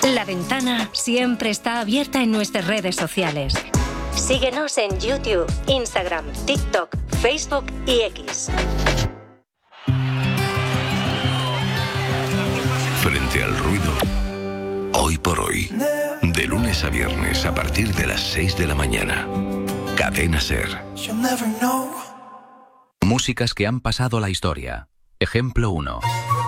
La Ventana siempre está abierta en nuestras redes sociales. Síguenos en YouTube, Instagram, TikTok, Facebook y X. Frente al ruido, hoy por hoy, de lunes a viernes a partir de las 6 de la mañana. Cadena SER. Músicas que han pasado la historia. Ejemplo 1.